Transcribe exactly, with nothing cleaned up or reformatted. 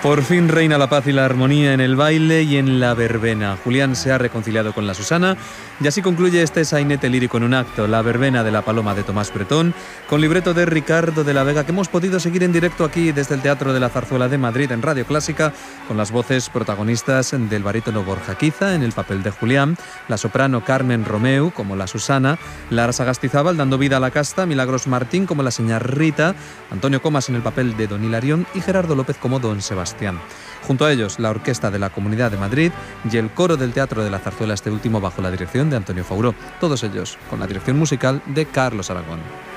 Por fin reina la paz y la armonía en el baile y en la verbena. Julián se ha reconciliado con la Susana y así concluye este sainete lírico en un acto, la verbena de la Paloma de Tomás Bretón, con libreto de Ricardo de la Vega, que hemos podido seguir en directo aquí desde el Teatro de la Zarzuela de Madrid en Radio Clásica, con las voces protagonistas del barítono Borja Quiza en el papel de Julián, la soprano Carmen Romeu como la Susana, Lara Sagastizábal dando vida a la casta, Milagros Martín como la señora Rita, Antonio Comas en el papel de Don Hilarión y Gerardo López como Don Sebastián. Junto a ellos, la Orquesta de la Comunidad de Madrid y el Coro del Teatro de la Zarzuela, este último bajo la dirección de Antonio Fauró. Todos ellos con la dirección musical de Carlos Aragón.